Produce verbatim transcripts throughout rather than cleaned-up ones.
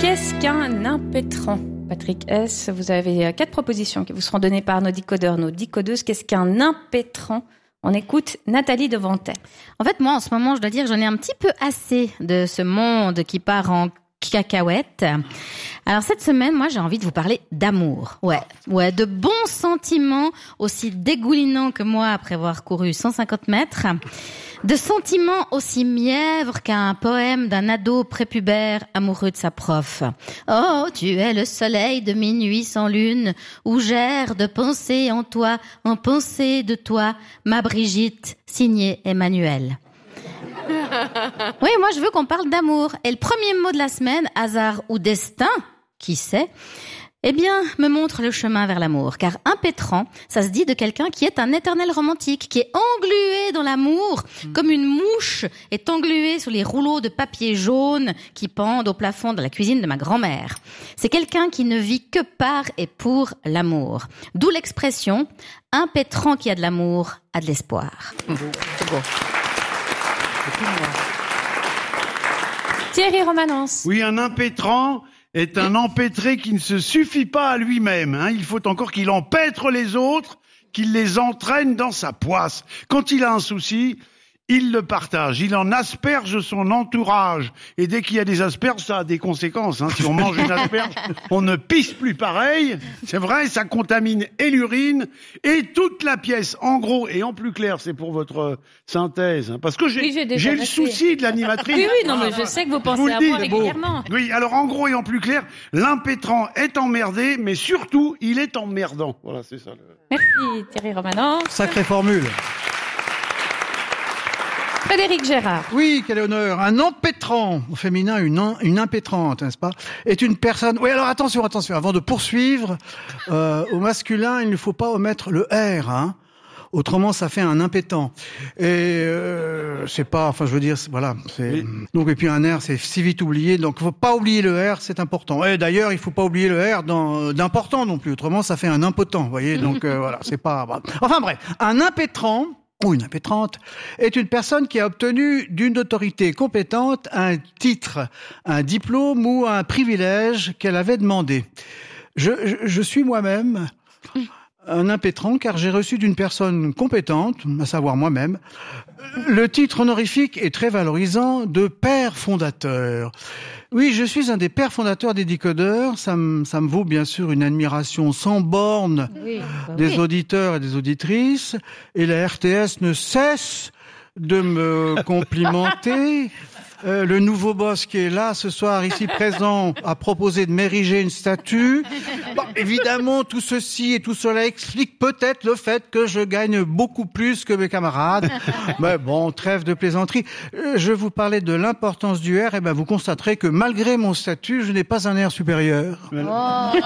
Qu'est-ce qu'un impétrant ? Patrick S., vous avez quatre propositions qui vous seront données par nos décodeurs, nos décodeuses. Qu'est-ce qu'un impétrant ? On écoute Nathalie Devantet. En fait, moi, en ce moment, je dois dire, j'en ai un petit peu assez de ce monde qui part en cacahuète. Alors cette semaine, moi, j'ai envie de vous parler d'amour. Ouais, ouais, de bons sentiments aussi dégoulinants que moi après avoir couru cent cinquante mètres. De sentiments aussi mièvres qu'un poème d'un ado prépubère amoureux de sa prof. Oh, tu es le soleil de minuit sans lune, où j'erre de pensée en toi, en pensée de toi, ma Brigitte, signée Emmanuel. Oui, moi je veux qu'on parle d'amour. Et le premier mot de la semaine, hasard ou destin, qui sait, eh bien, me montre le chemin vers l'amour. Car impétrant, ça se dit de quelqu'un qui est un éternel romantique, qui est englué dans l'amour, mmh. comme une mouche est engluée sous les rouleaux de papier jaune qui pendent au plafond de la cuisine de ma grand-mère. C'est quelqu'un qui ne vit que par et pour l'amour. D'où l'expression « impétrant qui a de l'amour a de l'espoir ». Mmh. C'est beau. Thierry Romanens. Oui, un impétrant est un empêtré qui ne se suffit pas à lui-même. Hein. Il faut encore qu'il empêtre les autres, qu'il les entraîne dans sa poisse. Quand il a un souci, il le partage. Il en asperge son entourage. Et dès qu'il y a des asperges, ça a des conséquences. Hein. Si on mange une asperge, on ne pisse plus pareil. C'est vrai, ça contamine et l'urine et toute la pièce. En gros et en plus clair, c'est pour votre synthèse. Hein. Parce que j'ai, oui, j'ai, j'ai le souci de l'animatrice. Oui, oui, non, mais je sais que vous pensez vous à moi régulièrement. Bon. Oui, alors en gros et en plus clair, l'impétrant est emmerdé, mais surtout, il est emmerdant. Voilà, c'est ça. Le... Merci Thierry Romanens. Sacrée formule. Frédéric Gérard. Oui, quel honneur. Un empétrant, au féminin, une, in, une impétrante, n'est-ce pas, est une personne... Oui, alors attention, attention, avant de poursuivre, euh, au masculin, il ne faut pas omettre le R, hein. Autrement, ça fait un impétent. Et euh, c'est pas, enfin, je veux dire, c'est, voilà. C'est, oui. Donc, et puis un R, c'est si vite oublié. Donc, faut pas oublier le R, c'est important. Et d'ailleurs, il faut pas oublier le R dans, d'important non plus. Autrement, ça fait un impotent, vous voyez. Donc, euh, voilà, c'est pas... Voilà. Enfin, bref, un impétrant... ou une impétrante, est une personne qui a obtenu d'une autorité compétente un titre, un diplôme ou un privilège qu'elle avait demandé. Je, je, je suis moi-même un impétrant car j'ai reçu d'une personne compétente, à savoir moi-même, le titre honorifique et très valorisant de père fondateur. Oui, je suis un des pères fondateurs des décodeurs. Ça me, ça me vaut bien sûr une admiration sans borne oui, bah des oui. auditeurs et des auditrices. Et la R T S ne cesse de me complimenter. Euh, le nouveau boss qui est là ce soir, ici présent, a proposé de m'ériger une statue. Bon, évidemment, tout ceci et tout cela explique peut-être le fait que je gagne beaucoup plus que mes camarades. Mais bon, trêve de plaisanterie. Euh, je vous parlais de l'importance du R, et ben vous constaterez que malgré mon statut, je n'ai pas un R supérieur. Oh. Bravo.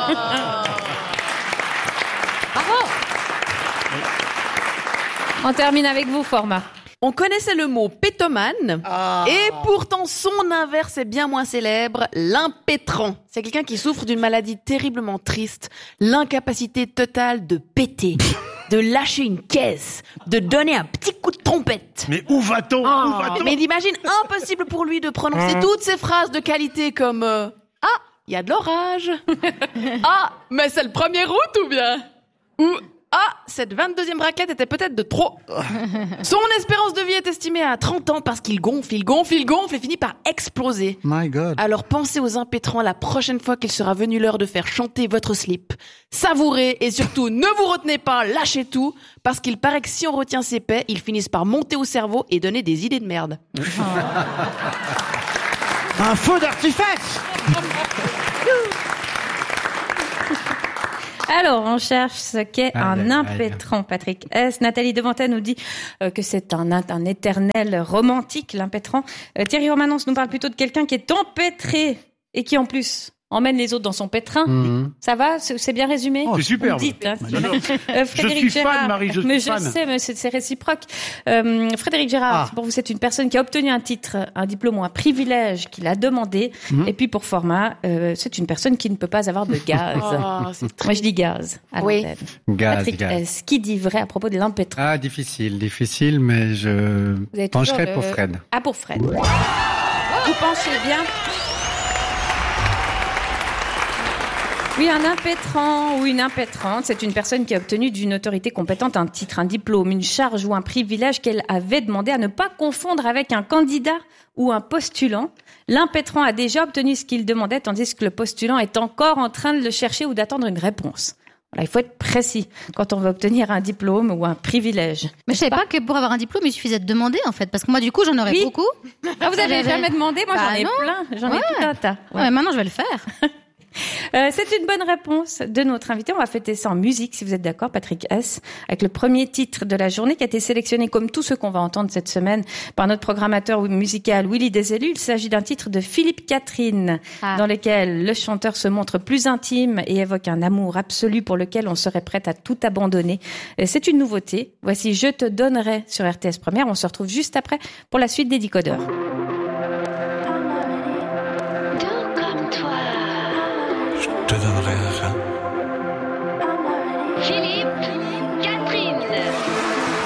On termine avec vous, Format. On connaissait le mot pétomane, ah. et pourtant son inverse est bien moins célèbre, l'impétrant. C'est quelqu'un qui souffre d'une maladie terriblement triste, l'incapacité totale de péter, de lâcher une caisse, de donner un petit coup de trompette. Mais où va-t-on, oh, où va-t-on Mais d'imagine, impossible pour lui de prononcer mmh. toutes ces phrases de qualité comme euh, « Ah, il y a de l'orage !»« Ah, mais c'est le premier août ou bien ?» ou « Ah, cette vingt-deuxième raquette était peut-être de trop. » Son espérance de vie est estimée à trente ans parce qu'il gonfle, il gonfle, il gonfle et finit par exploser. My God. Alors pensez aux impétrants la prochaine fois qu'il sera venu l'heure de faire chanter votre slip. Savourez et surtout ne vous retenez pas, lâchez tout, parce qu'il paraît que si on retient ses paix, ils finissent par monter au cerveau et donner des idées de merde. Oh. Un feu d'artifice. Alors, on cherche ce qu'est ah, un impétrant, Patrick S. Nathalie Devantet nous dit euh, que c'est un, un éternel romantique, l'impétrant. Euh, Thierry Romanens nous parle plutôt de quelqu'un qui est empêtré et qui, en plus, emmène les autres dans son pétrin. Mmh. Ça va? C'est, c'est bien résumé? Oh, c'est super. Dites, hein. euh, Frédéric je suis Gérard, fan, Marie, je suis mais fan. Je sais, mais c'est, c'est réciproque. Euh, Frédéric Gérard, ah. pour vous, c'est une personne qui a obtenu un titre, un diplôme ou un privilège qu'il a demandé. Mmh. Et puis, pour Format, euh, c'est une personne qui ne peut pas avoir de gaz. Oh, c'est très... Moi, je dis gaz. Oui. Gaz, Patrick gaz. S. Qui dit vrai à propos de l'impétrant? Ah, difficile, difficile, mais je pencherai le... pour Fred. Ah, pour Fred. Oh. Vous penchez bien. Oui, un impétrant ou une impétrante, c'est une personne qui a obtenu d'une autorité compétente un titre, un diplôme, une charge ou un privilège qu'elle avait demandé à ne pas confondre avec un candidat ou un postulant. L'impétrant a déjà obtenu ce qu'il demandait, tandis que le postulant est encore en train de le chercher ou d'attendre une réponse. Voilà, il faut être précis quand on veut obtenir un diplôme ou un privilège. Mais je savais pas que pour avoir un diplôme, il suffisait de demander, en fait. Parce que moi, du coup, j'en aurais oui. beaucoup. Ah, vous avez jamais demandé? Moi, bah, j'en ai non. plein. J'en ouais. ai tout un tas. Ouais. Ouais, maintenant, je vais le faire. Euh, c'est une bonne réponse de notre invité. On va fêter ça en musique, si vous êtes d'accord, Patrick S, avec le premier titre de la journée qui a été sélectionné, comme tous ceux qu'on va entendre cette semaine, par notre programmateur musical Willy Deselus. Il s'agit d'un titre de Philippe Catherine, ah. dans lequel le chanteur se montre plus intime et évoque un amour absolu pour lequel on serait prête à tout abandonner. C'est une nouveauté. Voici Je te donnerai sur R T S Première. On se retrouve juste après pour la suite des Décodeurs. Je te donnerai rien.